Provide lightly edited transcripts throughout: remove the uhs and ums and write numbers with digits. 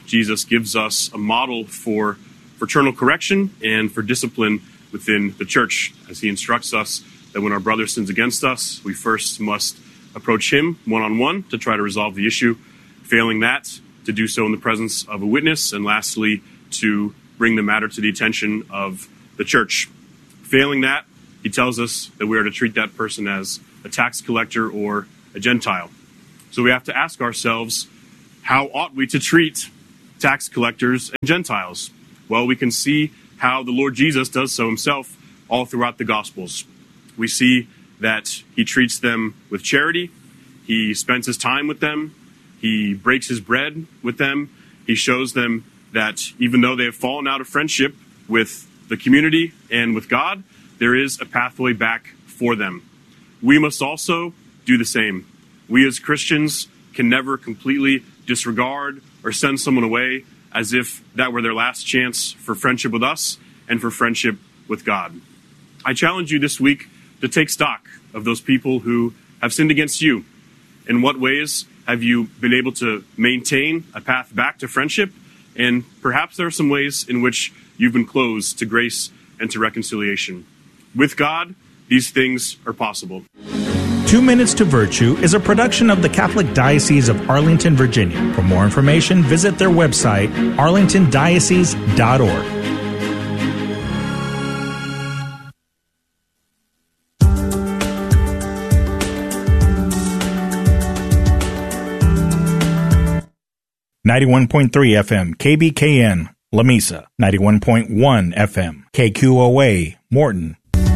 Jesus gives us a model for fraternal correction and for discipline within the church, as he instructs us that when our brother sins against us, we first must approach him one-on-one to try to resolve the issue. Failing that, to do so in the presence of a witness, and lastly, to bring the matter to the attention of the church. Failing that, he tells us that we are to treat that person as a tax collector or a Gentile. So we have to ask ourselves, how ought we to treat tax collectors and Gentiles? Well, we can see how the Lord Jesus does so himself all throughout the Gospels. We see that he treats them with charity, he spends his time with them, he breaks his bread with them, he shows them that even though they have fallen out of friendship with the community and with God, there is a pathway back for them. We must also do the same. We as Christians can never completely disregard or send someone away as if that were their last chance for friendship with us and for friendship with God. I challenge you this week to take stock of those people who have sinned against you. In what ways have you been able to maintain a path back to friendship? And perhaps there are some ways in which you've been closed to grace and to reconciliation. With God, these things are possible. 2 Minutes to Virtue is a production of the Catholic Diocese of Arlington, Virginia. For more information, visit their website, arlingtondiocese.org. .3 FM, KBKN, Lamesa, 91.1 FM, KQOA, Morton.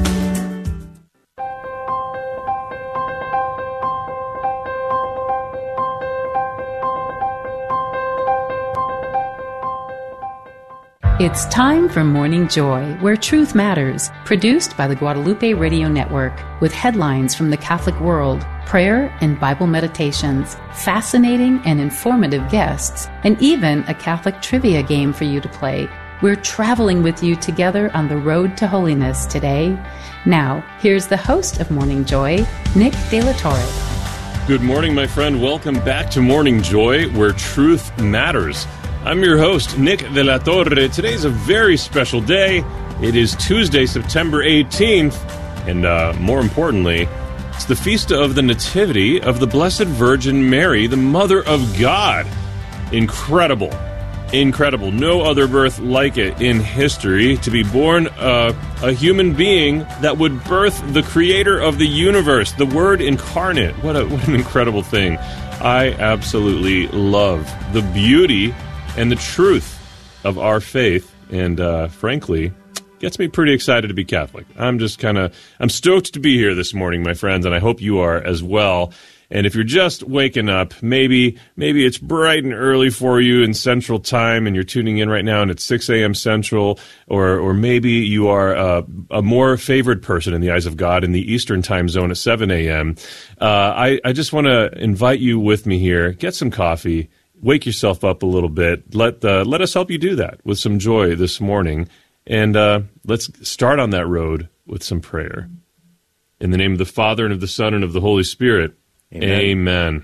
It's time for Morning Joy, where truth matters, produced by the Guadalupe Radio Network, with headlines from the Catholic world, prayer and Bible meditations, fascinating and informative guests, and even a Catholic trivia game for you to play. We're traveling with you together on the road to holiness today. Now, here's the host of Morning Joy, Nick De La Torre. Good morning, my friend. Welcome back to Morning Joy, where truth matters. I'm your host, Nick De La Torre. Today's a very special day. It is Tuesday, September 18th, and more importantly, it's the Feast of the Nativity of the Blessed Virgin Mary, the Mother of God. Incredible. Incredible. No other birth like it in history, to be born a human being that would birth the creator of the universe, the Word incarnate. What an incredible thing. I absolutely love the beauty and the truth of our faith, and frankly, gets me pretty excited to be Catholic. I'm stoked to be here this morning, my friends, and I hope you are as well. And if you're just waking up, maybe it's bright and early for you in Central Time, and you're tuning in right now, and it's 6 a.m. Central, or maybe you are a more favored person in the eyes of God in the Eastern Time Zone at 7 a.m. I just want to invite you with me here. Get some coffee. Wake yourself up a little bit. Let us help you do that with some joy this morning. And let's start on that road with some prayer. In the name of the Father, and of the Son, and of the Holy Spirit. Amen. Amen.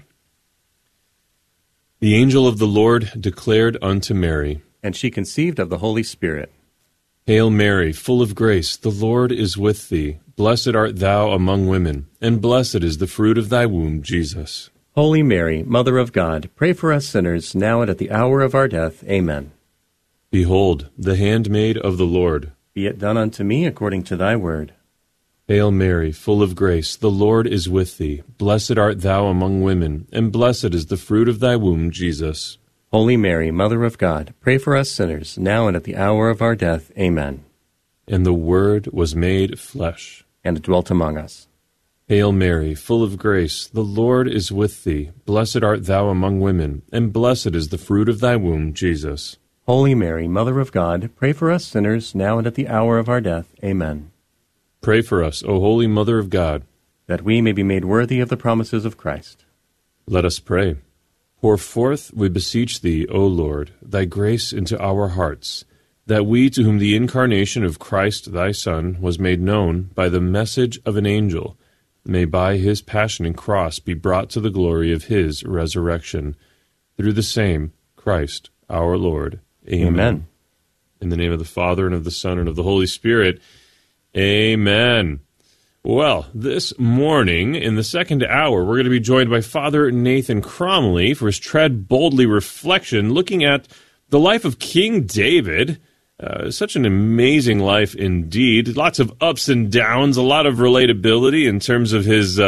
The angel of the Lord declared unto Mary, and she conceived of the Holy Spirit. Hail Mary, full of grace, the Lord is with thee. Blessed art thou among women, and blessed is the fruit of thy womb, Jesus. Holy Mary, Mother of God, pray for us sinners, now and at the hour of our death. Amen. Behold, the handmaid of the Lord. Be it done unto me according to thy word. Hail Mary, full of grace, the Lord is with thee. Blessed art thou among women, and blessed is the fruit of thy womb, Jesus. Holy Mary, Mother of God, pray for us sinners, now and at the hour of our death. Amen. And the Word was made flesh, and dwelt among us. Hail Mary, full of grace, the Lord is with thee. Blessed art thou among women, and blessed is the fruit of thy womb, Jesus. Holy Mary, Mother of God, pray for us sinners, now and at the hour of our death. Amen. Pray for us, O Holy Mother of God, that we may be made worthy of the promises of Christ. Let us pray. Pour forth, we beseech thee, O Lord, thy grace into our hearts, that we, to whom the incarnation of Christ thy Son was made known by the message of an angel, may by his passion and cross be brought to the glory of his resurrection. Through the same Christ our Lord. Amen. Amen. In the name of the Father, and of the Son, and of the Holy Spirit. Amen. Well, this morning, in the second hour, we're going to be joined by Father Nathan Cromly for his Tread Boldly reflection, looking at the life of King David. Such an amazing life indeed. Lots of ups and downs, a lot of relatability in terms of his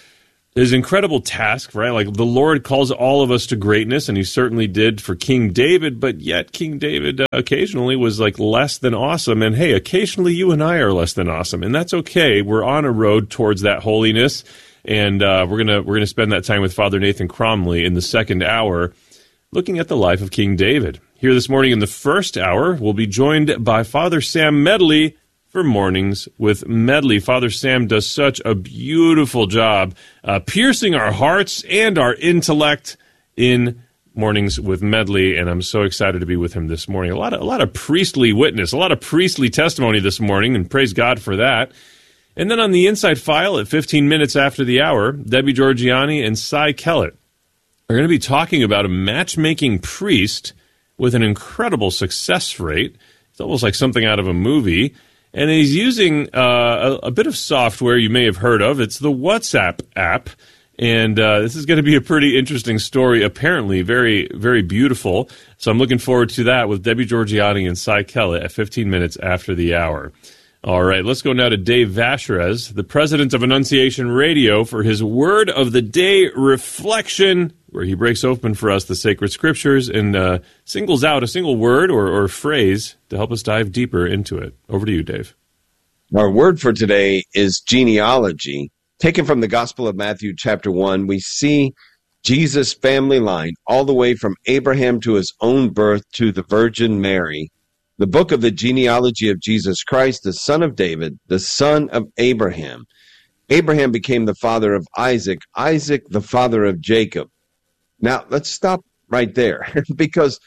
incredible task, right? Like the Lord calls all of us to greatness, and he certainly did for King David, but yet King David occasionally was like less than awesome. And hey, occasionally you and I are less than awesome, and that's okay. We're on a road towards that holiness, and we're gonna spend that time with Father Nathan Cromly in the second hour, looking at the life of King David. Here this morning in the first hour, we'll be joined by Father Sam Medley for Mornings with Medley. Father Sam does such a beautiful job piercing our hearts and our intellect in Mornings with Medley, and I'm so excited to be with him this morning. A lot of priestly witness, a lot of priestly testimony this morning, and praise God for that. And then on the Inside File at 15 minutes after the hour, Debbie Georgiani and Cy Kellett are going to be talking about a matchmaking priest with an incredible success rate. It's almost like something out of a movie. And he's using a bit of software you may have heard of. It's the WhatsApp app. And this is going to be a pretty interesting story, apparently very, very beautiful. So I'm looking forward to that with Debbie Georgiani and Cy Kellett at 15 minutes after the hour. All right, let's go now to Dave Vacherez, the president of Annunciation Radio, for his Word of the Day reflection, where he breaks open for us the sacred scriptures and singles out a single word or phrase to help us dive deeper into it. Over to you, Dave. Our word for today is genealogy. Taken from the Gospel of Matthew, chapter 1, we see Jesus' family line all the way from Abraham to his own birth to the Virgin Mary. The book of the genealogy of Jesus Christ, the son of David, the son of Abraham. Abraham became the father of Isaac, Isaac the father of Jacob. Now, let's stop right there, because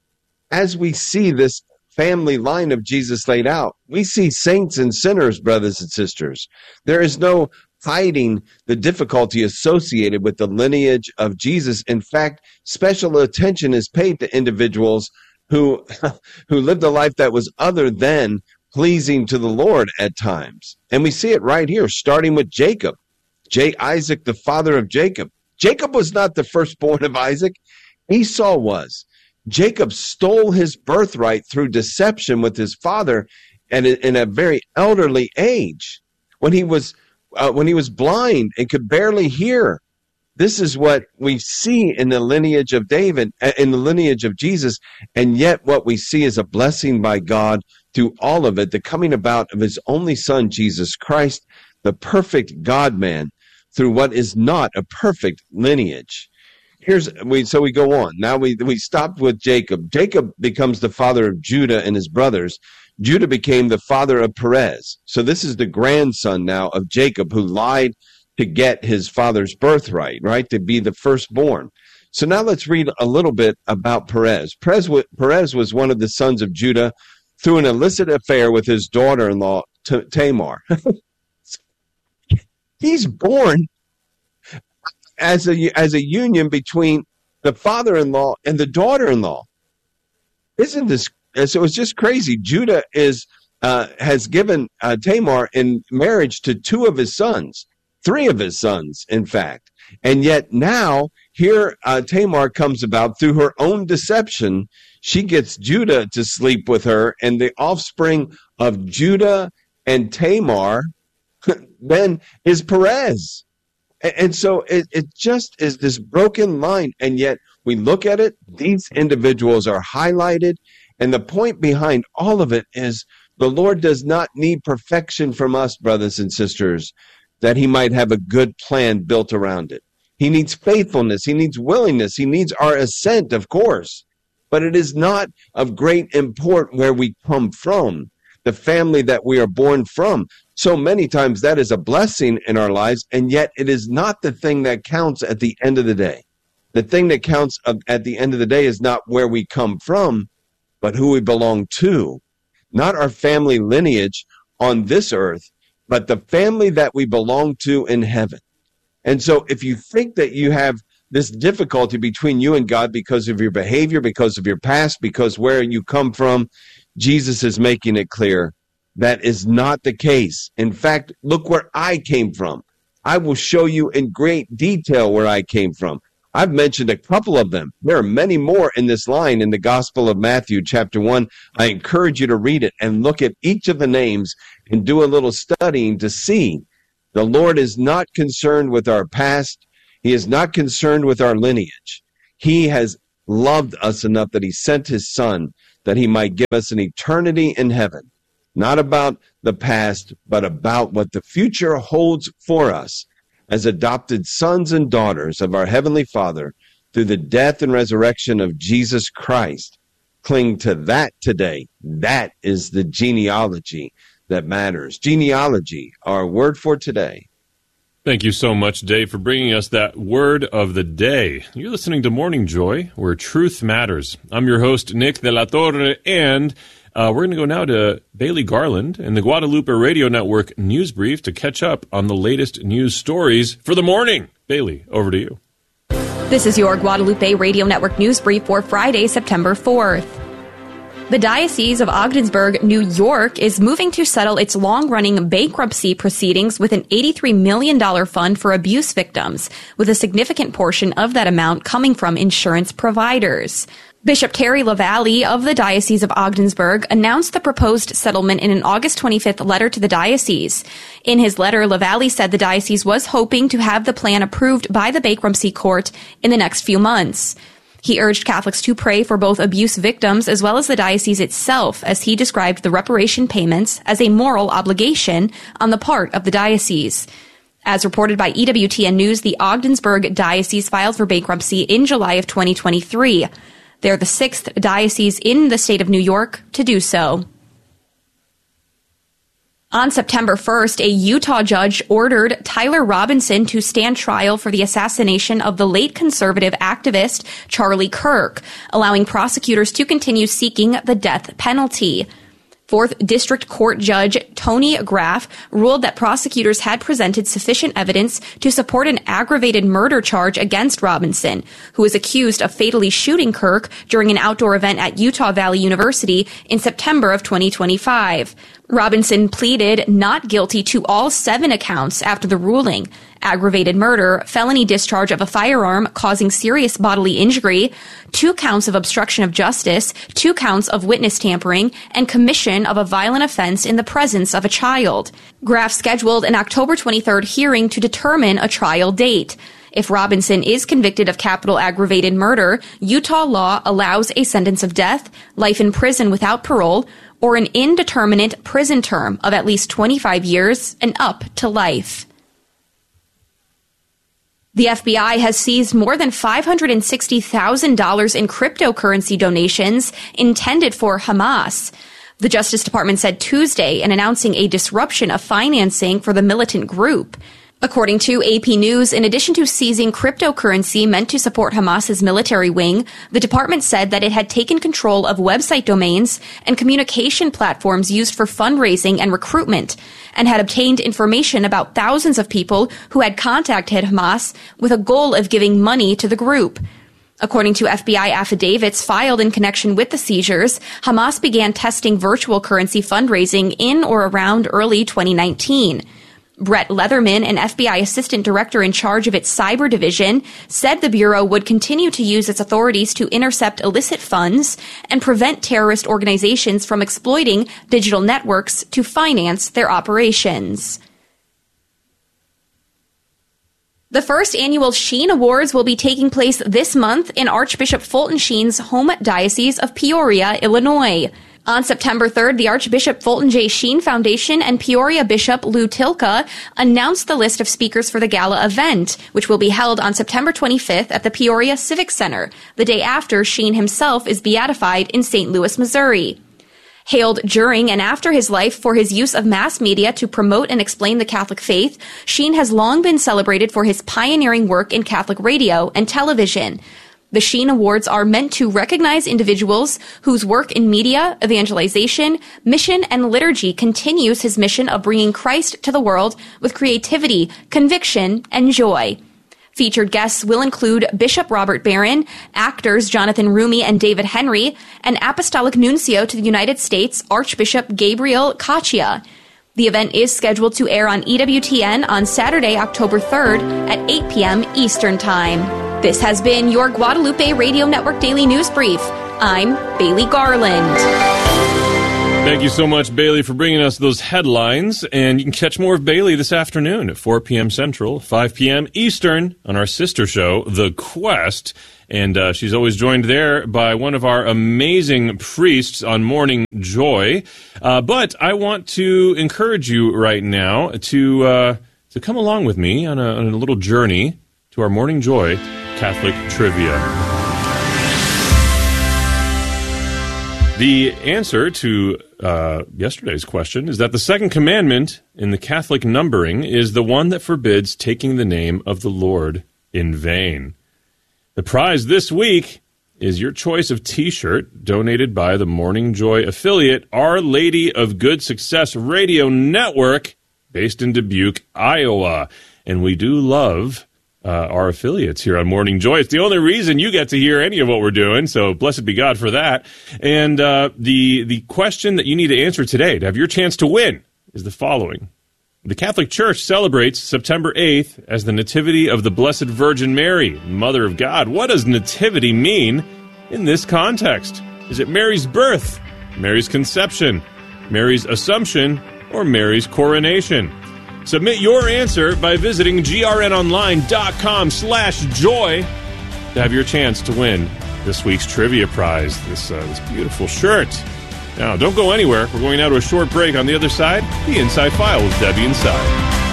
as we see this family line of Jesus laid out, we see saints and sinners, brothers and sisters. There is no hiding the difficulty associated with the lineage of Jesus. In fact, special attention is paid to individuals who lived a life that was other than pleasing to the Lord at times. And we see it right here, starting with Jacob. Isaac, the father of Jacob. Jacob was not the firstborn of Isaac. Esau was. Jacob stole his birthright through deception with his father and in a very elderly age, when he was blind and could barely hear. This is what we see in the lineage of David, in the lineage of Jesus, and yet what we see is a blessing by God through all of it, the coming about of his only son, Jesus Christ, the perfect God-man, through what is not a perfect lineage. So we go on. Now we stopped with Jacob. Jacob becomes the father of Judah and his brothers. Judah became the father of Perez. So this is the grandson now of Jacob, who lied to get his father's birthright, right, to be the firstborn. So now let's read a little bit about Perez. Perez was one of the sons of Judah through an illicit affair with his daughter-in-law, Tamar. He's born as a union between the father-in-law and the daughter-in-law. Isn't this? So it's just crazy. Judah has given Tamar in marriage to two of his sons. 3 of his sons, in fact. And yet now, here Tamar comes about through her own deception. She gets Judah to sleep with her, and the offspring of Judah and Tamar then is Perez. And so it just is this broken line, and yet we look at it, these individuals are highlighted, and the point behind all of it is the Lord does not need perfection from us, brothers and sisters, that he might have a good plan built around it. He needs faithfulness. He needs willingness. He needs our assent, of course. But it is not of great import where we come from, the family that we are born from. So many times that is a blessing in our lives, and yet it is not the thing that counts at the end of the day. The thing that counts at the end of the day is not where we come from, but who we belong to. Not our family lineage on this earth, but the family that we belong to in heaven. And so if you think that you have this difficulty between you and God because of your behavior, because of your past, because where you come from. Jesus is making it clear that is not the case. In fact, look where I came from. I will show you in great detail where I came from. I've mentioned a couple of them. There are many more in this line in the Gospel of Matthew, chapter 1. I encourage you to read it and look at each of the names and do a little studying to see the Lord is not concerned with our past. He is not concerned with our lineage. He has loved us enough that he sent his son that he might give us an eternity in heaven. Not about the past, but about what the future holds for us as adopted sons and daughters of our Heavenly Father through the death and resurrection of Jesus Christ. Cling to that today. That is the genealogy that matters. Genealogy, our word for today. Thank you so much, Dave, for bringing us that word of the day. You're listening to Morning Joy, where truth matters. I'm your host, Nick de la Torre, and we're going to go now to Bailey Garland and the Guadalupe Radio Network News Brief to catch up on the latest news stories for the morning. Bailey, over to you. This is your Guadalupe Radio Network News Brief for Friday, September 4th. The Diocese of Ogdensburg, New York, is moving to settle its long-running bankruptcy proceedings with an $83 million fund for abuse victims, with a significant portion of that amount coming from insurance providers. Bishop Terry LaValle of the Diocese of Ogdensburg announced the proposed settlement in an August 25th letter to the diocese. In his letter, LaValle said the diocese was hoping to have the plan approved by the bankruptcy court in the next few months. He urged Catholics to pray for both abuse victims as well as the diocese itself, as he described the reparation payments as a moral obligation on the part of the diocese. As reported by EWTN News, the Ogdensburg Diocese filed for bankruptcy in July of 2023. They're the sixth diocese in the state of New York to do so. On September 1st, a Utah judge ordered Tyler Robinson to stand trial for the assassination of the late conservative activist Charlie Kirk, allowing prosecutors to continue seeking the death penalty. 4th District Court Judge Tony Graff ruled that prosecutors had presented sufficient evidence to support an aggravated murder charge against Robinson, who is accused of fatally shooting Kirk during an outdoor event at Utah Valley University in September of 2025. Robinson pleaded not guilty to all 7 accounts after the ruling: aggravated murder, felony discharge of a firearm causing serious bodily injury, 2 counts of obstruction of justice, 2 counts of witness tampering, and commission of a violent offense in the presence of a child. Graff scheduled an October 23rd hearing to determine a trial date. If Robinson is convicted of capital aggravated murder, Utah law allows a sentence of death, life in prison without parole, or an indeterminate prison term of at least 25 years and up to life. The FBI has seized more than $560,000 in cryptocurrency donations intended for Hamas. The Justice Department said Tuesday in announcing a disruption of financing for the militant group. According to AP News, in addition to seizing cryptocurrency meant to support Hamas's military wing, the department said that it had taken control of website domains and communication platforms used for fundraising and recruitment, and had obtained information about thousands of people who had contacted Hamas with a goal of giving money to the group. According to FBI affidavits filed in connection with the seizures, Hamas began testing virtual currency fundraising in or around early 2019. Brett Leatherman, an FBI assistant director in charge of its cyber division, said the Bureau would continue to use its authorities to intercept illicit funds and prevent terrorist organizations from exploiting digital networks to finance their operations. The first annual Sheen Awards will be taking place this month in Archbishop Fulton Sheen's home diocese of Peoria, Illinois. On September 3rd, the Archbishop Fulton J. Sheen Foundation and Peoria Bishop Lou Tilka announced the list of speakers for the gala event, which will be held on September 25th at the Peoria Civic Center, the day after Sheen himself is beatified in St. Louis, Missouri. Hailed during and after his life for his use of mass media to promote and explain the Catholic faith, Sheen has long been celebrated for his pioneering work in Catholic radio and television. The Sheen Awards are meant to recognize individuals whose work in media, evangelization, mission, and liturgy continues his mission of bringing Christ to the world with creativity, conviction, and joy. Featured guests will include Bishop Robert Barron, actors Jonathan Rumi and David Henry, and Apostolic Nuncio to the United States, Archbishop Gabriel Caccia. The event is scheduled to air on EWTN on Saturday, October 3rd at 8 p.m. Eastern Time. This has been your Guadalupe Radio Network Daily News Brief. I'm Bailey Garland. Thank you so much, Bailey, for bringing us those headlines. And you can catch more of Bailey this afternoon at 4 p.m. Central, 5 p.m. Eastern on our sister show, The Quest. And she's always joined there by one of our amazing priests on Morning Joy. But I want to encourage you right now to come along with me on a little journey to our Morning Joy Catholic Trivia. The answer to yesterday's question is that the second commandment in the Catholic numbering is the one that forbids taking the name of the Lord in vain. The prize this week is your choice of T-shirt donated by the Morning Joy affiliate, Our Lady of Good Success Radio Network, based in Dubuque, Iowa. And we do love our affiliates here on Morning Joy. It's the only reason you get to hear any of what we're doing, so blessed be God for that. And the question that you need to answer today to have your chance to win is the following. The Catholic Church celebrates September 8th as the Nativity of the Blessed Virgin Mary, Mother of God. What does nativity mean in this context? Is it Mary's birth, Mary's conception, Mary's assumption, or Mary's coronation? Submit your answer by visiting grnonline.com/joy to have your chance to win this week's trivia prize, this beautiful shirt. Now, don't go anywhere. We're going now to a short break. On the other side, the Inside File with Debbie Inside.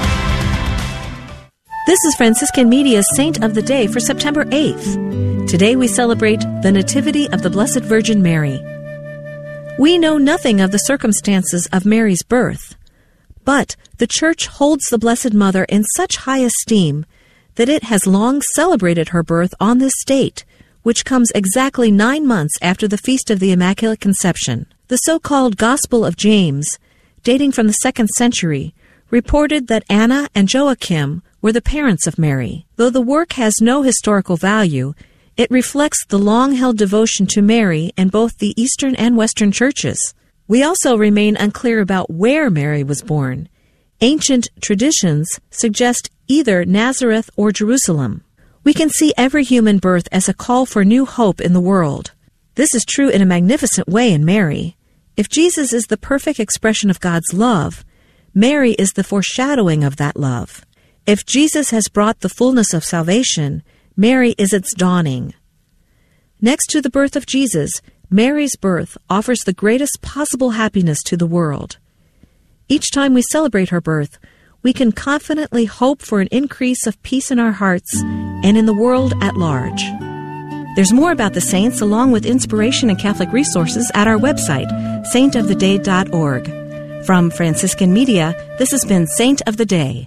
This is Franciscan Media's Saint of the Day for September 8th. Today we celebrate the Nativity of the Blessed Virgin Mary. We know nothing of the circumstances of Mary's birth, but the Church holds the Blessed Mother in such high esteem that it has long celebrated her birth on this date, which comes exactly 9 months after the Feast of the Immaculate Conception. The so-called Gospel of James, dating from the 2nd century, reported that Anna and Joachim were the parents of Mary. Though the work has no historical value, it reflects the long-held devotion to Mary in both the Eastern and Western churches. We also remain unclear about where Mary was born. Ancient traditions suggest either Nazareth or Jerusalem. We can see every human birth as a call for new hope in the world. This is true in a magnificent way in Mary. If Jesus is the perfect expression of God's love, Mary is the foreshadowing of that love. If Jesus has brought the fullness of salvation, Mary is its dawning. Next to the birth of Jesus, Mary's birth offers the greatest possible happiness to the world. Each time we celebrate her birth, we can confidently hope for an increase of peace in our hearts and in the world at large. There's more about the saints along with inspiration and Catholic resources at our website, saintoftheday.org. From Franciscan Media, this has been Saint of the Day.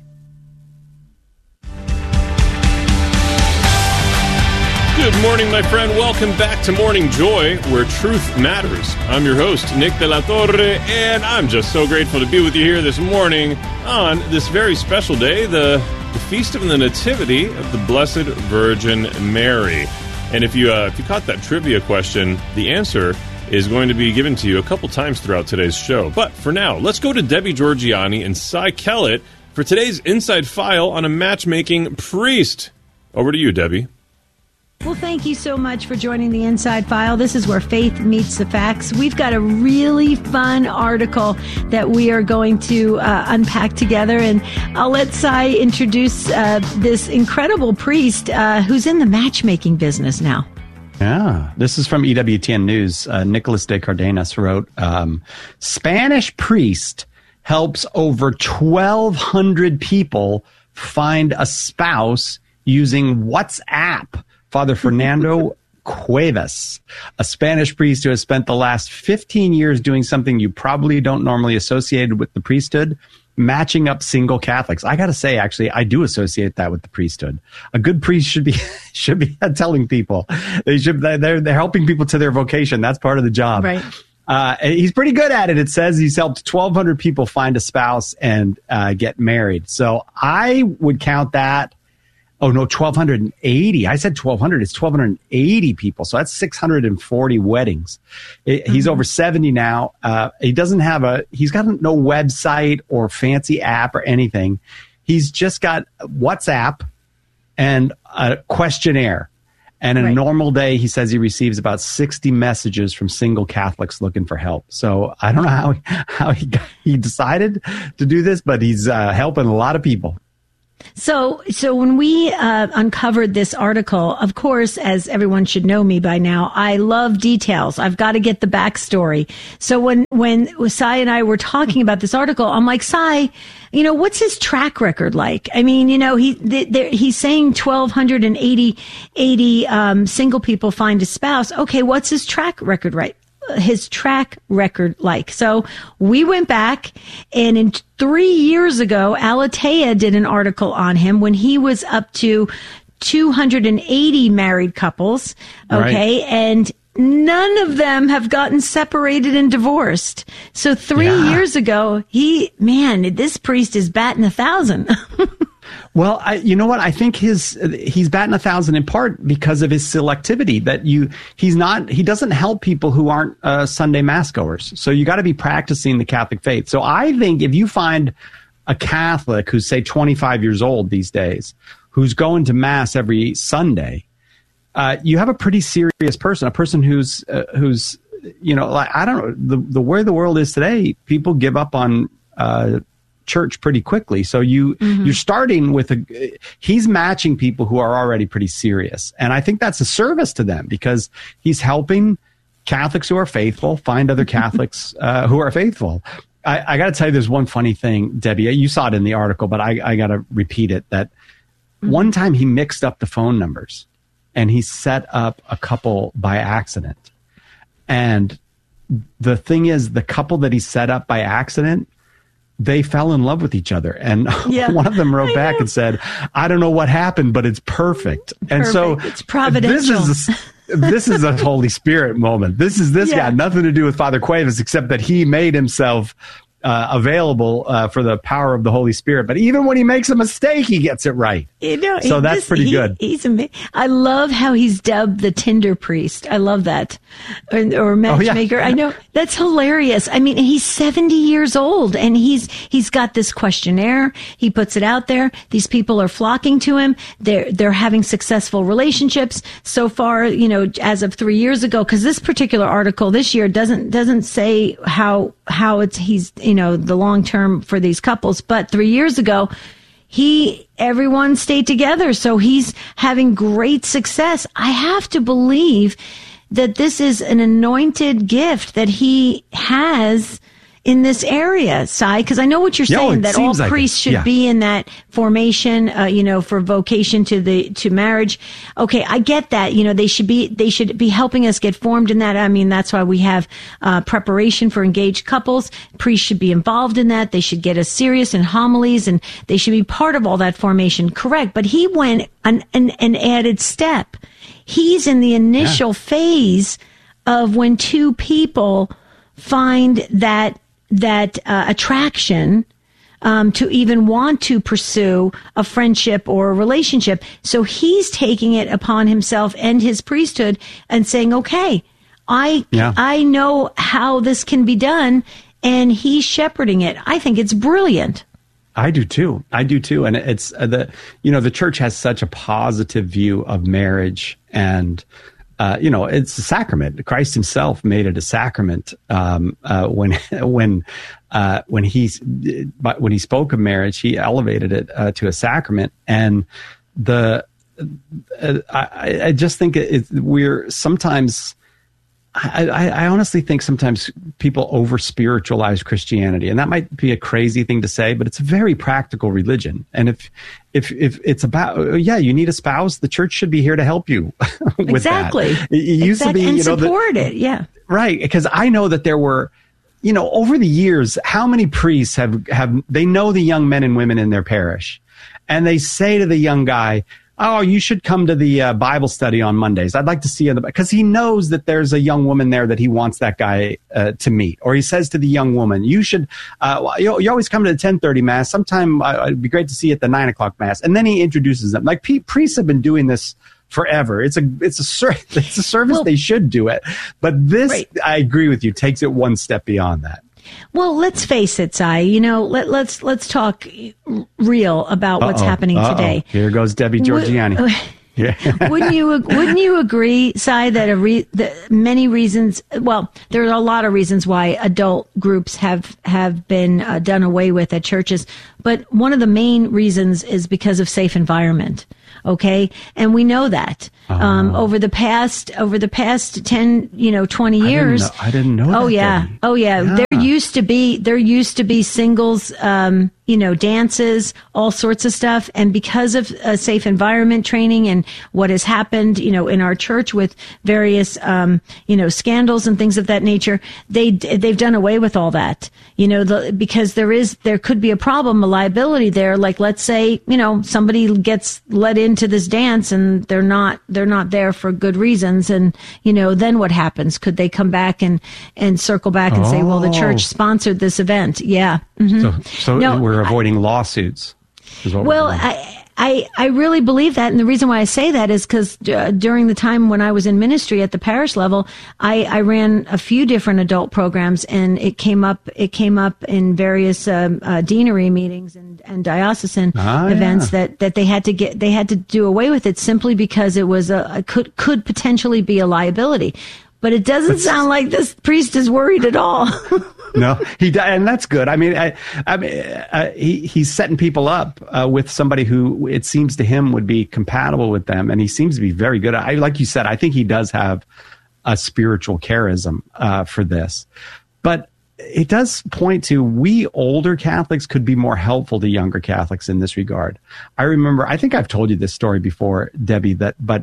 Good morning, my friend. Welcome back to Morning Joy, where truth matters. I'm your host, Nick de la Torre, and I'm just so grateful to be with you here this morning on this very special day, the Feast of the Nativity of the Blessed Virgin Mary. And if you caught that trivia question, the answer is going to be given to you a couple times throughout today's show. But for now, let's go to Debbie Georgiani and Cy Kellett for today's Inside File on a matchmaking priest. Over to you, Debbie. Well, thank you so much for joining the Inside File. This is where faith meets the facts. We've got a really fun article that we are going to unpack together, and I'll let Cy introduce this incredible priest who's in the matchmaking business now. Yeah, this is from EWTN News. Nicholas de Cardenas wrote, Spanish priest helps over 1,200 people find a spouse using WhatsApp. Father Fernando Cuevas, a Spanish priest who has spent the last 15 years doing something you probably don't normally associate with the priesthood, matching up single Catholics. I got to say, actually, I do associate that with the priesthood. A good priest should be telling people. They're helping people to their vocation. That's part of the job. Right. He's pretty good at it. It says he's helped 1,200 people find a spouse and get married. So I would count that Oh, no, 1,280. I said 1,200. It's 1,280 people. So that's 640 weddings. He's over 70 now. He's got no website or fancy app or anything. He's just got WhatsApp and a questionnaire. And in a normal day, he says he receives about 60 messages from single Catholics looking for help. So I don't know how he decided to do this, but he's helping a lot of people. So when we uncovered this article, of course, as everyone should know me by now, I love details. I've got to get the backstory. So when Sai and I were talking about this article, I'm like, Sai, what's his track record like? I mean, he's saying 1,280 single people find a spouse. Okay, what's his track record like? So we went back, and 3 years ago, Aletheia did an article on him when he was up to 280 married couples. Okay. Right. And none of them have gotten separated and divorced. So 3 years ago, this priest is batting 1,000. Well, you know what? I think he's batting 1,000 in part because of his selectivity. That he doesn't help people who aren't Sunday mass goers. So you got to be practicing the Catholic faith. So I think if you find a Catholic who's say 25 years old these days, who's going to mass every Sunday, you have a pretty serious person. A person who's I don't know, the way the world is today, people give up on church pretty quickly. So you're starting with he's matching people who are already pretty serious. And I think that's a service to them because he's helping Catholics who are faithful find other Catholics who are faithful. I got to tell you, there's one funny thing, Debbie. You saw it in the article, but I got to repeat it. That one time he mixed up the phone numbers and he set up a couple by accident. And the thing is, the couple that he set up by accident, they fell in love with each other. And one of them wrote back and said, I don't know what happened, but it's perfect. And so it's providential. This is a Holy Spirit moment. This got nothing to do with Father Cuevas, except that he made himself available for the power of the Holy Spirit. But even when he makes a mistake, he gets it right. So that's pretty good. He's amazing. I love how he's dubbed the Tinder priest. I love that. Or matchmaker. I know. That's hilarious. I mean, he's 70 years old and he's got this questionnaire. He puts it out there. These people are flocking to him. They're having successful relationships so far, as of 3 years ago, because this particular article this year doesn't say how he's the long term for these couples, but 3 years ago, everyone stayed together. So he's having great success. I have to believe that this is an anointed gift that he has in this area, Sai, because I know what you're saying, that all priests should be in that formation, for vocation to marriage. Okay, I get that. They should be helping us get formed in that. I mean, that's why we have preparation for engaged couples. Priests should be involved in that. They should get us serious in homilies, and they should be part of all that formation. Correct. But he went an added step. He's in the initial phase of when two people find that attraction to even want to pursue a friendship or a relationship. So he's taking it upon himself and his priesthood and saying, okay, I know how this can be done, and he's shepherding it. I think it's brilliant. I do too. And it's the church has such a positive view of marriage, and it's a sacrament. Christ himself made it a sacrament when he spoke of marriage. He elevated it to a sacrament, and I just think we're sometimes. I honestly think sometimes people over spiritualize Christianity, and that might be a crazy thing to say, but it's a very practical religion. And if it's about, you need a spouse, the church should be here to help you with that. It used to be, and support it. Yeah. Right. Because I know that there were, over the years, how many priests they know the young men and women in their parish, and they say to the young guy, oh, you should come to the Bible study on Mondays. I'd like to see you because he knows that there's a young woman there that he wants that guy to meet. Or he says to the young woman, you should, you always come to the 10:30 Mass. Sometime it'd be great to see you at the 9 o'clock Mass. And then he introduces them. Like priests have been doing this forever. It's a service. They should do it. But this, right. I agree with you, takes it one step beyond that. Well, let's face it, Cy. Let's talk real about what's happening today. Here goes Debbie Georgianni. Yeah. Wouldn't you agree, Cy, that many reasons? Well, there are a lot of reasons why adult groups have been done away with at churches, but one of the main reasons is because of safe environment. Okay. And we know that, over the past 10, 20 years. I didn't know that. Oh, yeah. Debbie. Oh, yeah. There used to be singles, dances, all sorts of stuff. And because of safe environment training and what has happened, in our church with various, scandals and things of that nature, they've done away with all that, because there could be a problem, a liability there. Like, let's say, somebody gets let into this dance and they're not there for good reasons. And, then what happens? Could they come back and circle back and say, well, the church sponsored this event? Yeah. Mm-hmm. So we're avoiding lawsuits. I really believe that. And the reason why I say that is because during the time when I was in ministry at the parish level, I ran a few different adult programs, and it came up in various deanery meetings and diocesan events that they had to do away with it simply because it was could potentially be a liability. But it doesn't sound like this priest is worried at all. No, and that's good. I mean, he's setting people up with somebody who it seems to him would be compatible with them, and he seems to be very good. Like you said, I think he does have a spiritual charism for this. But it does point to we older Catholics could be more helpful to younger Catholics in this regard. I remember, I think I've told you this story before, Debbie, but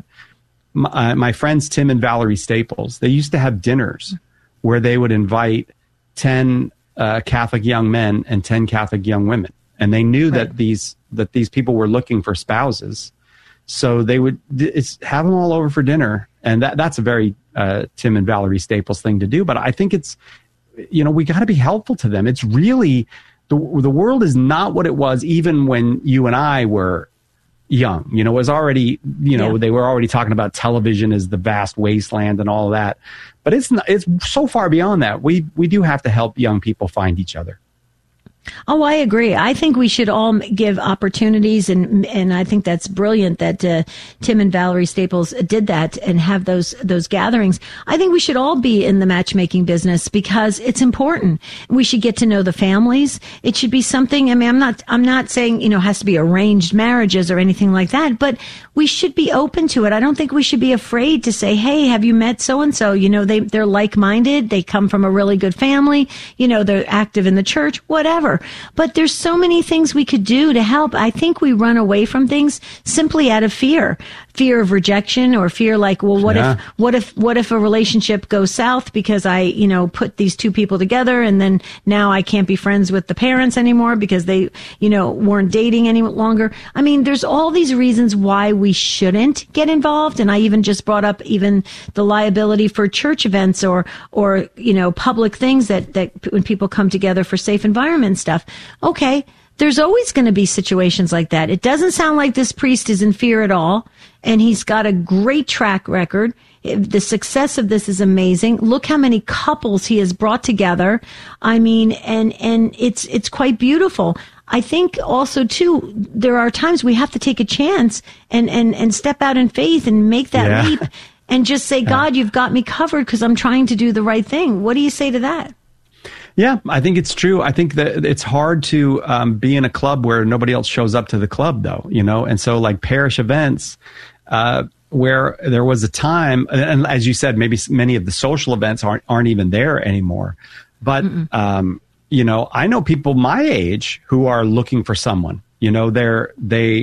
my friends Tim and Valerie Staples, they used to have dinners where they would invite 10 Catholic young men and 10 Catholic young women. And they knew that these people were looking for spouses. So they would have them all over for dinner. And that's a very Tim and Valerie Staples thing to do. But I think it's, we got to be helpful to them. It's really, the world is not what it was even when you and I were young. It was already, they were already talking about television as the vast wasteland and all of that. But it's so far beyond that. We do have to help young people find each other. Oh, I agree. I think we should all give opportunities, and I think that's brilliant that Tim and Valerie Staples did that and have those gatherings. I think we should all be in the matchmaking business because it's important. We should get to know the families. It should be something. I mean, I'm not saying it has to be arranged marriages or anything like that, but we should be open to it. I don't think we should be afraid to say, "Hey, have you met so and so? They're like-minded. They come from a really good family. They're active in the church. Whatever." But there's so many things we could do to help. I think we run away from things simply out of fear of rejection, or fear like, well, what if a relationship goes south because I, put these two people together and then now I can't be friends with the parents anymore because they, weren't dating any longer. I mean, there's all these reasons why we shouldn't get involved. And I even just brought up even the liability for church events or public things that when people come together for safe environment stuff. Okay. There's always going to be situations like that. It doesn't sound like this priest is in fear at all. And he's got a great track record. The success of this is amazing. Look how many couples he has brought together. I mean, and it's quite beautiful. I think also too, there are times we have to take a chance and step out in faith and make that leap and just say, God, you've got me covered because I'm trying to do the right thing. What do you say to that? Yeah, I think it's true. I think that it's hard to be in a club where nobody else shows up to the club, though, and so like parish events where there was a time, and as you said, maybe many of the social events aren't even there anymore. But, I know people my age who are looking for someone, their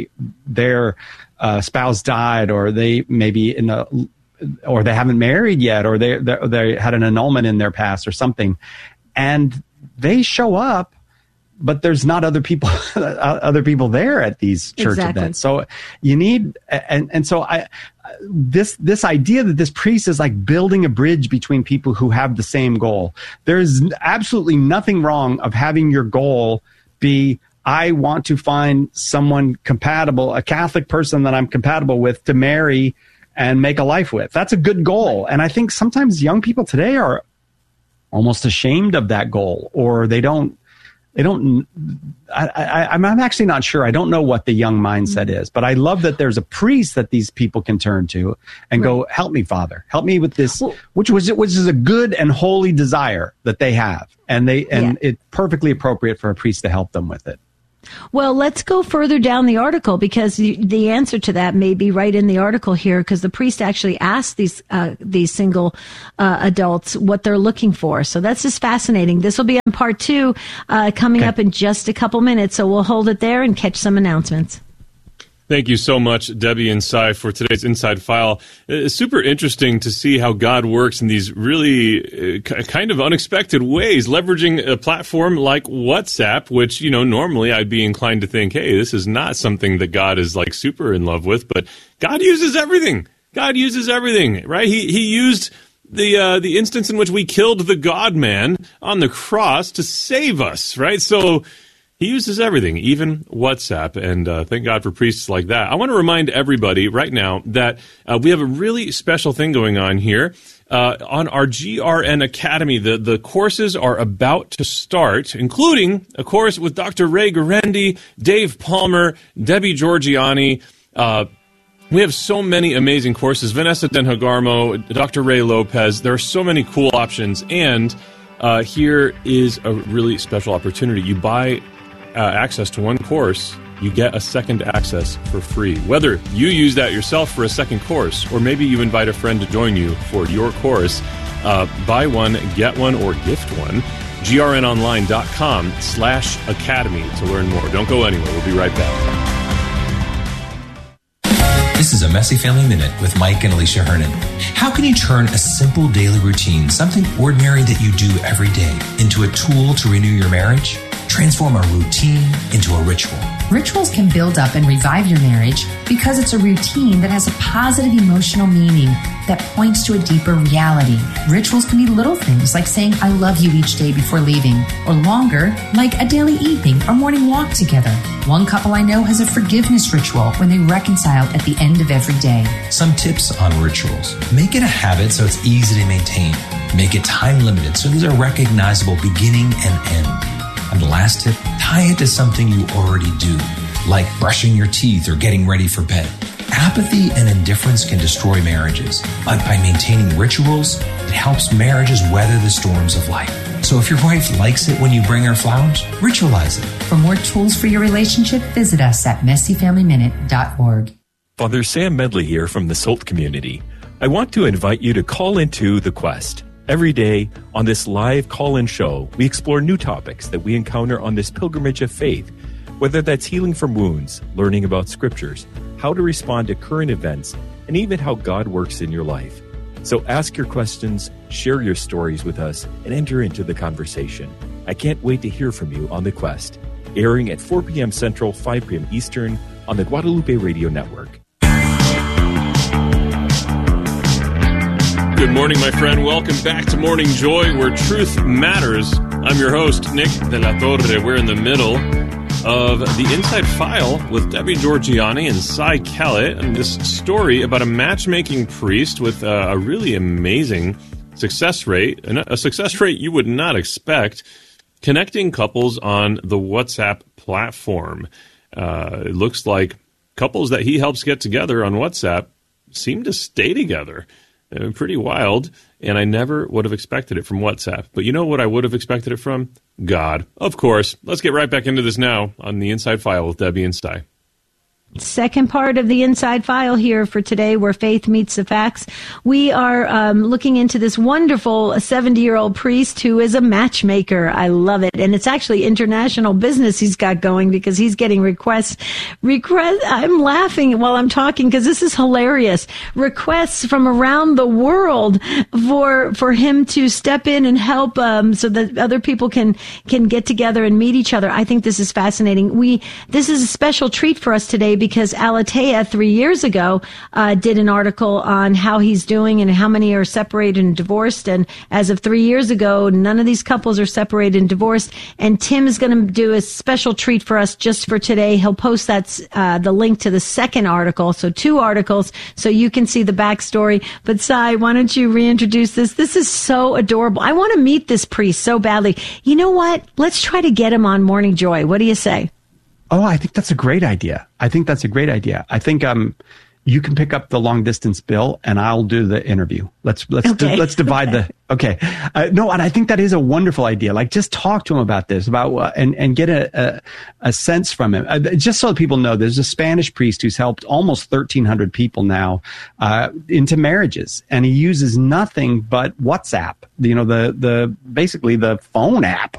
spouse died, or they maybe or they haven't married yet, or they had an annulment in their past or something. And they show up but there's not other people there at these church events. So you need, and so this idea that this priest is like building a bridge between people who have the same goal. There's absolutely nothing wrong of having your goal be, I want to find someone compatible, a Catholic person that I'm compatible with to marry and make a life with. That's a good goal. And I think sometimes young people today are almost ashamed of that goal, or I'm actually not sure. I don't know what the young mindset is, but I love that there's a priest that these people can turn to and go, help me, Father, help me with this, which is a good and holy desire that they have. And it's perfectly appropriate for a priest to help them with it. Well, let's go further down the article, because the answer to that may be right in the article here, because the priest actually asked these single adults what they're looking for. So that's just fascinating. This will be on part 2 coming up in just a couple minutes. So we'll hold it there and catch some announcements. Thank you so much, Debbie and Cy, for today's Inside File. It's super interesting to see how God works in these really kind of unexpected ways, leveraging a platform like WhatsApp, which, normally I'd be inclined to think, hey, this is not something that God is like super in love with, but God uses everything. God uses everything, right? He used the instance in which we killed the God-man on the cross to save us, right? So he uses everything, even WhatsApp, and thank God for priests like that. I want to remind everybody right now that we have a really special thing going on here. On our GRN Academy, the courses are about to start, including a course with Dr. Ray Guarendi, Dave Palmer, Debbie Georgianni. We have so many amazing courses. Vanessa Denhagarmo, Dr. Ray Lopez. There are so many cool options, and here is a really special opportunity. You buy access to one course, you get a second access for free. Whether you use that yourself for a second course, or maybe you invite a friend to join you for your course, buy one, get one, or gift one. grnonline.com/academy to learn more. Don't go anywhere. We'll be right back. This is a Messy Family Minute with Mike and Alicia Hernon. How can you turn a simple daily routine, something ordinary that you do every day, into a tool to renew your marriage? Transform a routine into a ritual. Rituals can build up and revive your marriage because it's a routine that has a positive emotional meaning that points to a deeper reality. Rituals can be little things like saying I love you each day before leaving, or longer, like a daily evening or morning walk together. One couple I know has a forgiveness ritual when they reconcile at the end of every day. Some tips on rituals. Make it a habit so it's easy to maintain. Make it time limited so there's a recognizable beginning and end. And the last tip, tie it to something you already do, like brushing your teeth or getting ready for bed. Apathy and indifference can destroy marriages, but by maintaining rituals, it helps marriages weather the storms of life. So if your wife likes it when you bring her flowers, ritualize it. For more tools for your relationship, visit us at messyfamilyminute.org. Father Sam Medley here from the SOLT community. I want to invite you to call into The Quest. Every day on this live call-in show, we explore new topics that we encounter on this pilgrimage of faith, whether that's healing from wounds, learning about scriptures, how to respond to current events, and even how God works in your life. So ask your questions, share your stories with us, and enter into the conversation. I can't wait to hear from you on The Quest, airing at 4 p.m. Central, 5 p.m. Eastern on the Guadalupe Radio Network. Good morning, my friend. Welcome back to Morning Joy, where truth matters. I'm your host, Nick De La Torre. We're in the middle of the Inside File with Debbie Georgianni and Cy Kellett, and this story about a matchmaking priest with a really amazing success rate, and a success rate you would not expect, connecting couples on the WhatsApp platform. It looks like couples that he helps get together on WhatsApp seem to stay together. Pretty wild, and I never would have expected it from WhatsApp. But you know what I would have expected it from? God. Of course. Let's get right back into this now on the Inside File with Debbie and Cy. Second part of the Inside File here for today, where faith meets the facts. We are looking into this wonderful 70-year-old priest who is a matchmaker. I love it. And it's actually international business he's got going, because he's getting requests. I'm laughing while I'm talking because this is hilarious. Requests from around the world for him to step in and help so that other people can get together and meet each other. I think this is fascinating. This is a special treat for us today, because Alatea 3 years ago did an article on how he's doing and how many are separated and divorced. And as of 3 years ago, none of these couples are separated and divorced. And Tim is going to do a special treat for us just for today. He'll post the link to the second article, so 2 articles, so you can see the backstory. But Cy, why don't you reintroduce this? This is so adorable. I want to meet this priest so badly. You know what? Let's try to get him on Morning Joy. What do you say? Oh, I think that's a great idea. I think you can pick up the long distance bill and I'll do the interview. Let's divide the. Okay. No, and I think that is a wonderful idea. Like, just talk to him about this, and get a sense from him. Just so that people know, there's a Spanish priest who's helped almost 1,300 people now, into marriages. And he uses nothing but WhatsApp, basically the phone app.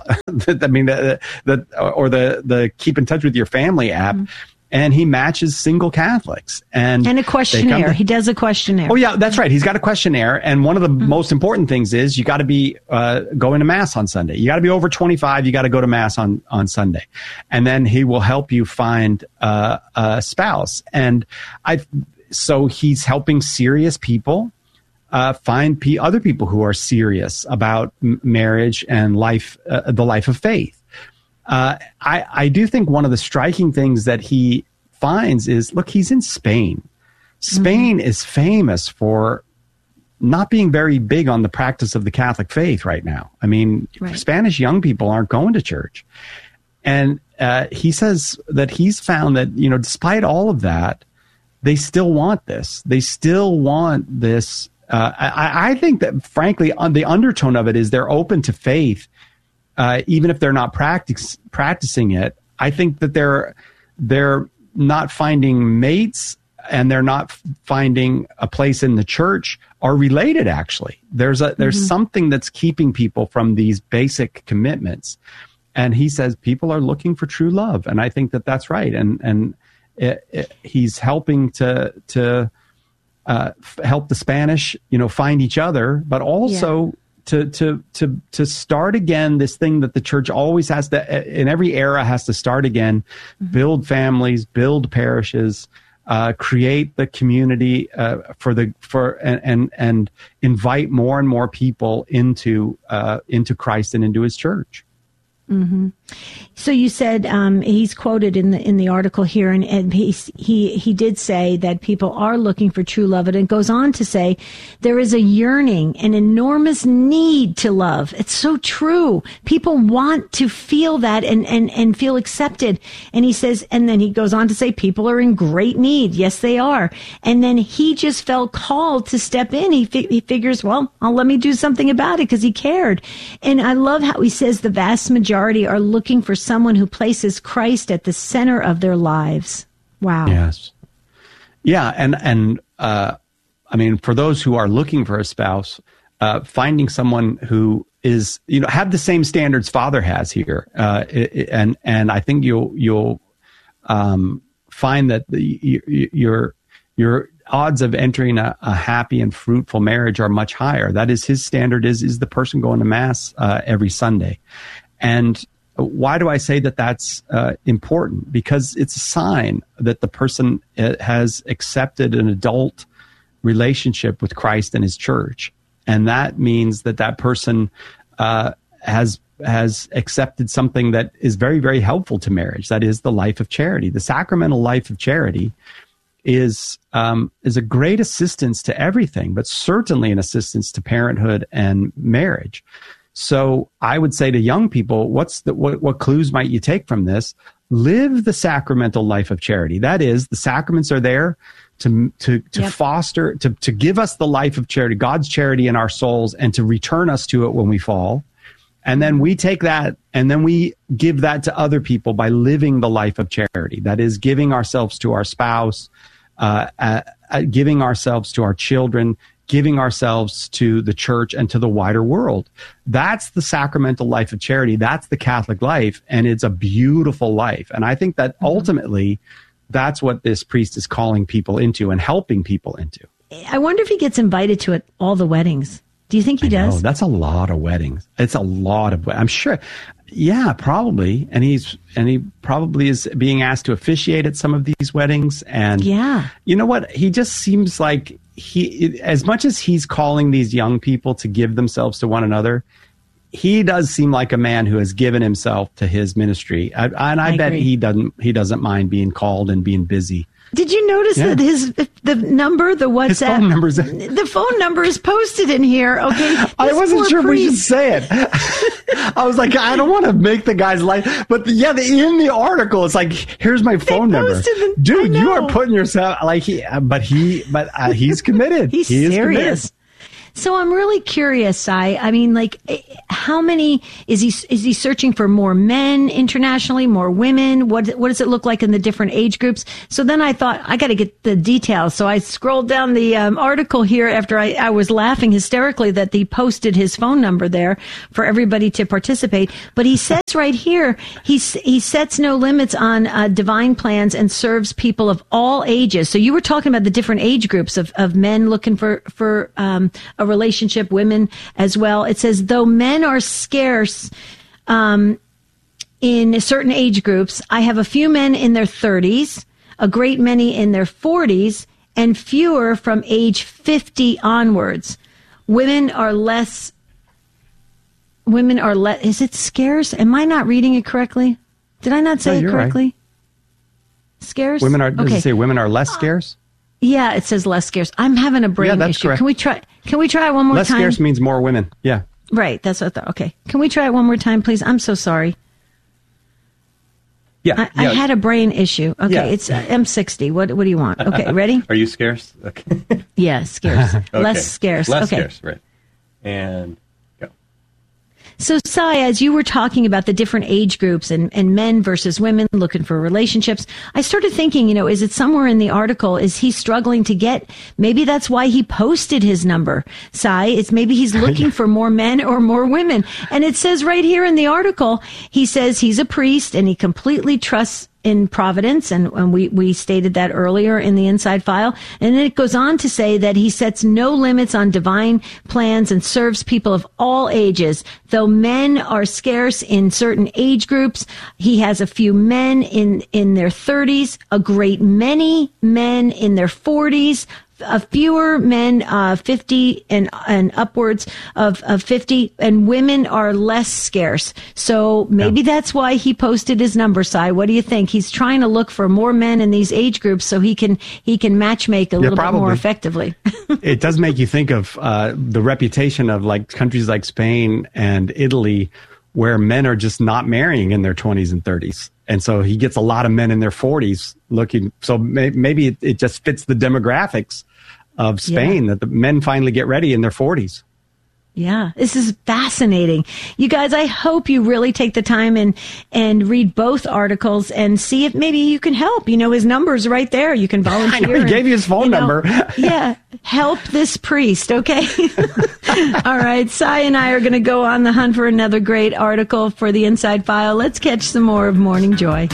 Or the keep in touch with your family app. Mm-hmm. And he matches single Catholics. And a questionnaire. He does a questionnaire. Oh, yeah, that's right. He's got a questionnaire. And one of the most important things is you got to be going to Mass on Sunday. You got to be over 25. You got to go to Mass on Sunday. And then he will help you find a spouse. And so he's helping serious people find other people who are serious about marriage and life, the life of faith. I do think one of the striking things that he finds is, look, he's in Spain. Spain is famous for not being very big on the practice of the Catholic faith right now. I mean, Spanish young people aren't going to church. And he says that he's found that, despite all of that, they still want this. They still want this. I think that, frankly, the undertone of it is they're open to faith. Even if they're not practicing it, I think that they're not finding mates and they're not finding a place in the church are related. Actually, there's something that's keeping people from these basic commitments. And he says people are looking for true love, and I think that that's right. And he's helping to help the Spanish, find each other, but also. Yeah. To start again this thing that the church always has to, in every era, has to start again, build families, build parishes, create the community and invite more and more people into Christ and into His church. Mm-hmm. So you said he's quoted in the article here, and he did say that people are looking for true love, and it goes on to say there is a yearning, an enormous need to love. It's so true. People want to feel that and feel accepted. And he says, and then he goes on to say people are in great need. Yes, they are. And then he just felt called to step in. He figures, well, let me do something about it, because he cared. And I love how he says the vast majority are looking for someone who places Christ at the center of their lives. Wow. Yes. Yeah. And I mean, for those who are looking for a spouse, finding someone who is, have the same standards Father has here. And I think you'll find that your odds of entering a happy and fruitful marriage are much higher. That is, his standard is the person going to Mass every Sunday. And why do I say that that's important? Because it's a sign that the person has accepted an adult relationship with Christ and His church. And that means that person has accepted something that is very, very helpful to marriage. That is the life of charity. The sacramental life of charity is a great assistance to everything, but certainly an assistance to parenthood and marriage. So I would say to young people, what clues might you take from this? Live the sacramental life of charity. That is, the sacraments are there to foster, to give us the life of charity, God's charity in our souls, and to return us to it when we fall. And then we take that and then we give that to other people by living the life of charity. That is giving ourselves to our spouse, giving ourselves to our children, giving ourselves to the church and to the wider world. That's the sacramental life of charity. That's the Catholic life. And it's a beautiful life. And I think that ultimately that's what this priest is calling people into and helping people into. I wonder if he gets invited to all the weddings. Do you think he does? No, that's a lot of weddings. It's a lot of, I'm sure. Yeah, probably. And he probably is being asked to officiate at some of these weddings. And yeah, you know what? He just seems like as much as he's calling these young people to give themselves to one another, he does seem like a man who has given himself to his ministry. I bet he doesn't mind being called and being busy. Did you notice that the number, the WhatsApp, his phone number's the phone number is posted in here? Okay, I wasn't sure we should say it. I was like, I don't want to make the guy's life, but in the article, it's like, here's my phone number, dude. You are putting yourself like he's committed. He's serious. Committed. So I'm really curious, I mean, like, how many is he searching for more men internationally, more women? What does it look like in the different age groups? So then I thought I got to get the details. So I scrolled down the article here after I was laughing hysterically that he posted his phone number there for everybody to participate. But he says right here, he sets no limits on divine plans and serves people of all ages. So you were talking about the different age groups of men looking for a relationship, women as well. It says, though men are scarce in certain age groups, I have a few men in their 30s, a great many in their 40s, and fewer from age 50 onwards. Women are less, is it scarce? Am I not reading it correctly? Did I not say it correctly? Right. Scarce? Does it say women are less scarce? Yeah, it says less scarce. I'm having a brain issue. Correct. Can we try it one more time? Less scarce means more women. Yeah. Right. That's what I thought. Okay. Can we try it one more time, please? I'm so sorry. Yeah. I had a brain issue. Okay. Yeah. It's I'm 60. What do you want? Okay. Ready? Are you scarce? Okay. Yeah, scarce. Okay. Less scarce. Less scarce. Right. And go. So, Sai, as you were talking about the different age groups and men versus women looking for relationships, I started thinking, is it somewhere in the article? Is he struggling to get? Maybe that's why he posted his number. Sai, it's maybe he's looking for more men or more women. And it says right here in the article, he says he's a priest and he completely trusts in providence, and we stated that earlier in the Inside File. And then it goes on to say that he sets no limits on divine plans and serves people of all ages. Though men are scarce in certain age groups, he has a few men in their 30s, a great many men in their 40s, fewer men 50 and upwards of 50, and women are less scarce. So maybe that's why he posted his number, Sai. What do you think? He's trying to look for more men in these age groups so he can matchmake a little bit more effectively. It does make you think of the reputation of like countries like Spain and Italy, where men are just not marrying in their 20s and 30s. And so he gets a lot of men in their 40s looking. So maybe it just fits the demographics of Spain, that the men finally get ready in their 40s. Yeah, this is fascinating. You guys, I hope you really take the time and read both articles and see if maybe you can help. His number's right there. You can volunteer. I know, he gave you his phone number. Yeah, help this priest, okay? All right, Sai and I are going to go on the hunt for another great article for the Inside File. Let's catch some more of Morning Joy.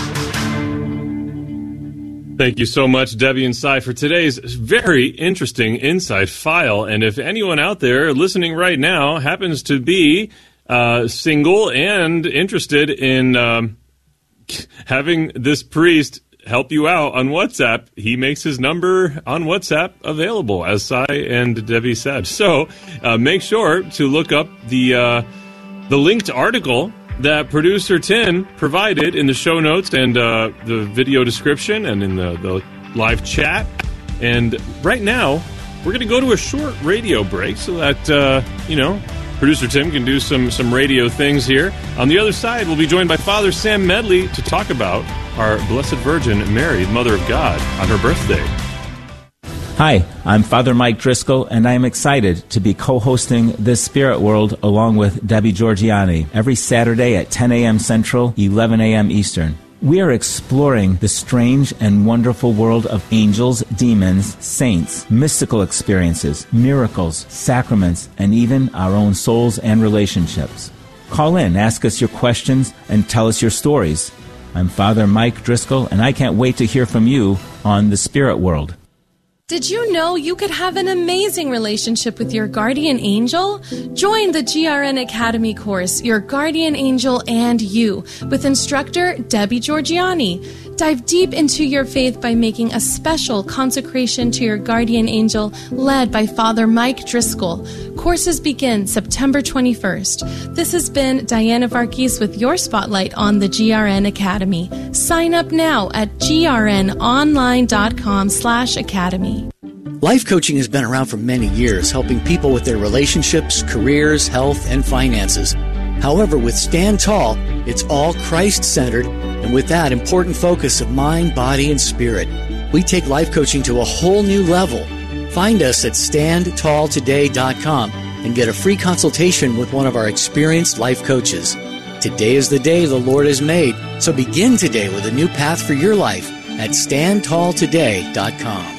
Thank you so much, Debbie and Sai, for today's very interesting Inside File. And if anyone out there listening right now happens to be single and interested in having this priest help you out on WhatsApp, he makes his number on WhatsApp available, as Sai and Debbie said. So make sure to look up the linked article that producer Tim provided in the show notes and the video description and in the live chat. And right now, we're going to go to a short radio break so that, producer Tim can do some radio things here. On the other side, we'll be joined by Father Sam Medley to talk about our Blessed Virgin Mary, Mother of God, on her birthday. Hi, I'm Father Mike Driscoll, and I am excited to be co-hosting This Spirit World along with Debbie Georgianni every Saturday at 10 a.m. Central, 11 a.m. Eastern. We are exploring the strange and wonderful world of angels, demons, saints, mystical experiences, miracles, sacraments, and even our own souls and relationships. Call in, ask us your questions, and tell us your stories. I'm Father Mike Driscoll, and I can't wait to hear from you on The Spirit World. Did you know you could have an amazing relationship with your guardian angel? Join the GRN Academy course, Your Guardian Angel and You, with instructor Debbie Georgianni. Dive deep into your faith by making a special consecration to your guardian angel led by Father Mike Driscoll. Courses begin September 21st. This has been Diana Varghese with your spotlight on the GRN Academy. Sign up now at grnonline.com/academy. Life coaching has been around for many years, helping people with their relationships, careers, health, and finances. However, with Stand Tall, it's all Christ-centered, and with that important focus of mind, body, and spirit. We take life coaching to a whole new level. Find us at standtalltoday.com and get a free consultation with one of our experienced life coaches. Today is the day the Lord has made, so begin today with a new path for your life at standtalltoday.com.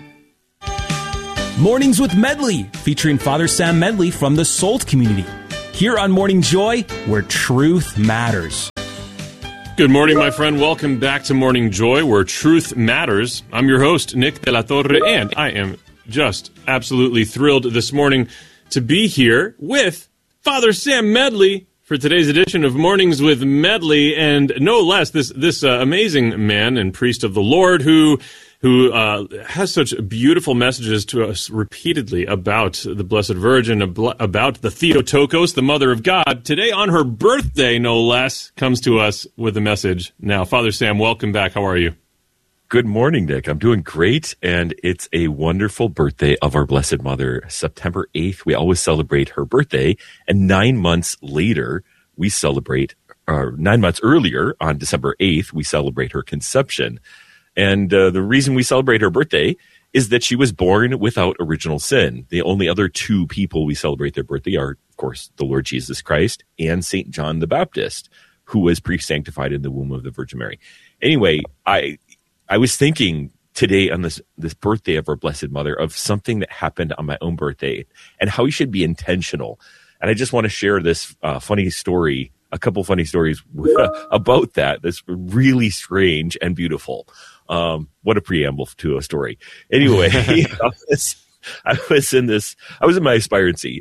Mornings with Medley, featuring Father Sam Medley from the Salt community. Here on Morning Joy, where truth matters. Good morning, my friend. Welcome back to Morning Joy, where truth matters. I'm your host, Nick de la Torre, and I am just absolutely thrilled this morning to be here with Father Sam Medley for today's edition of Mornings with Medley, and no less, this amazing man and priest of the Lord who has such beautiful messages to us repeatedly about the Blessed Virgin, about the Theotokos, the Mother of God. Today, on her birthday, no less, comes to us with a message. Now, Father Sam, welcome back. How are you? Good morning, Nick. I'm doing great, and it's a wonderful birthday of our Blessed Mother. September 8th, we always celebrate her birthday, and 9 months later, we celebrate, 9 months earlier, on December 8th, we celebrate her conception. And the reason we celebrate her birthday is that she was born without original sin. The only other two people we celebrate their birthday are, of course, the Lord Jesus Christ and St. John the Baptist, who was pre-sanctified in the womb of the Virgin Mary. Anyway, I was thinking today on this birthday of our Blessed Mother of something that happened on my own birthday and how we should be intentional. And I just want to share this funny story, a couple funny stories about that. That's really strange and beautiful. What a preamble to a story. Anyway, I was in my aspirancy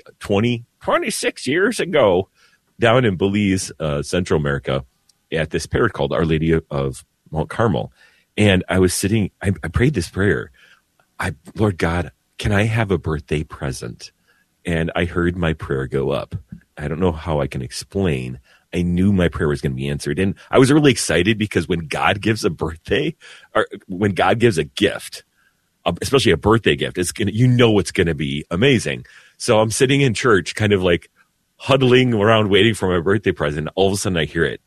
26 years ago down in Belize, Central America, at this parish called Our Lady of Mount Carmel. And I was sitting, I prayed this prayer. Lord God, can I have a birthday present? And I heard my prayer go up. I don't know how I can explain. I knew my prayer was going to be answered. And I was really excited because when God gives a birthday, or when God gives a gift, especially a birthday gift, it's going to, it's going to be amazing. So I'm sitting in church, kind of like huddling around waiting for my birthday present. All of a sudden I hear it.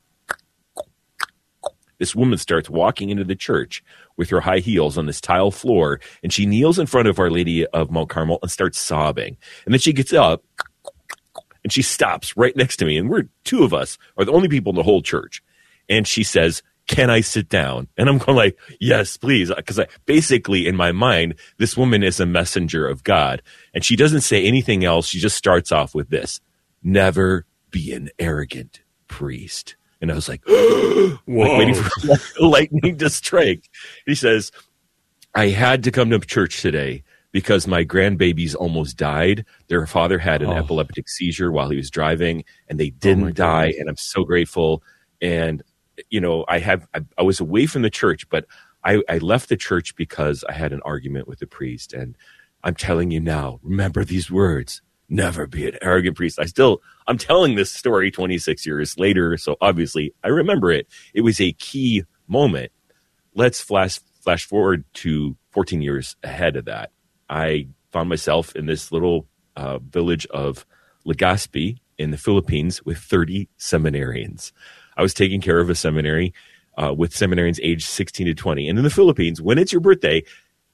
This woman starts walking into the church with her high heels on this tile floor, and she kneels in front of Our Lady of Mount Carmel and starts sobbing. And then she gets up, and she stops right next to me, and we're two of us are the only people in the whole church. And she says, "Can I sit down?" And I'm going like, "Yes, please." Because basically in my mind, this woman is a messenger of God. And she doesn't say anything else. She just starts off with this: "Never be an arrogant priest." And I was like, like waiting for lightning to strike. He says, "I had to come to church today because my grandbabies almost died. Their father had an epileptic seizure while he was driving, and they didn't die. And I'm so grateful. And, I was away from the church, but I left the church because I had an argument with the priest. And I'm telling you now, remember these words. Never be an arrogant priest." I'm telling this story 26 years later, so obviously I remember it. It was a key moment. Let's flash forward to 14 years ahead of that. I found myself in this little village of Legazpi in the Philippines with 30 seminarians. I was taking care of a seminary with seminarians aged 16 to 20. And in the Philippines, when it's your birthday,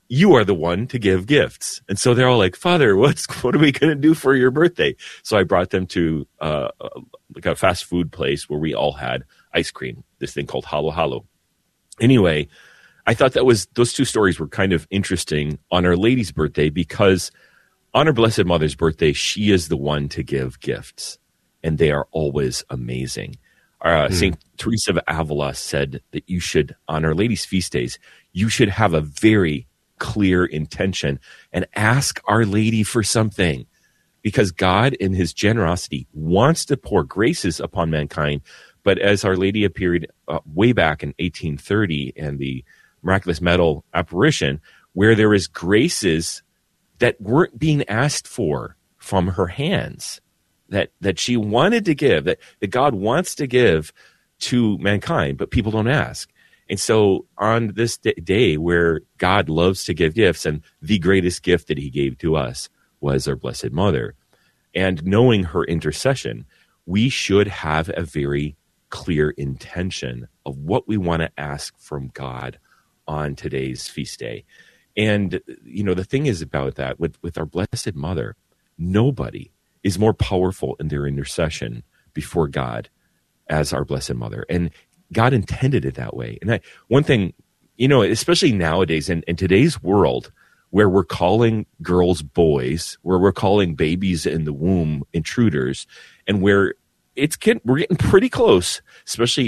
you are the one to give gifts. And so they're all like, Father, what are we going to do for your birthday? So I brought them to like a fast food place where we all had ice cream, this thing called Halo Halo. Anyway, I thought those two stories were kind of interesting on Our Lady's birthday, because on our Blessed Mother's birthday, she is the one to give gifts, and they are always amazing. St. Teresa of Avila said that you should, on Our Lady's feast days, you should have a very clear intention and ask Our Lady for something, because God in his generosity wants to pour graces upon mankind. But as Our Lady appeared way back in 1830 and the miraculous medal apparition, where there is graces that weren't being asked for from her hands, that she wanted to give, that God wants to give to mankind, but people don't ask. And so on this day where God loves to give gifts, and the greatest gift that he gave to us was our Blessed Mother, and knowing her intercession, we should have a very clear intention of what we want to ask from God on today's feast day. And, the thing is about that, with our Blessed Mother, nobody is more powerful in their intercession before God as our Blessed Mother. And God intended it that way. And one thing, especially nowadays in today's world, where we're calling girls boys, where we're calling babies in the womb intruders, and where we're getting pretty close, especially